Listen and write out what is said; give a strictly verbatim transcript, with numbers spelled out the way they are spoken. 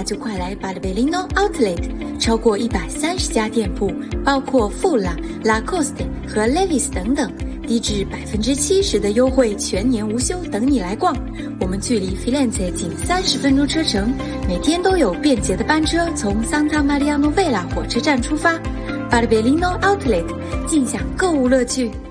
就快来 Barbellino Outlet， 超过一百三十家店铺，包括 Fula、Lacoste 和 Levi's 等等，低至百分之七十的优惠，全年无休，等你来逛。我们距离 Firenze 仅三十分钟车程，每天都有便捷的班车从 Santa Maria Novella 火车站出发。Barbellino Outlet， 尽享购物乐趣。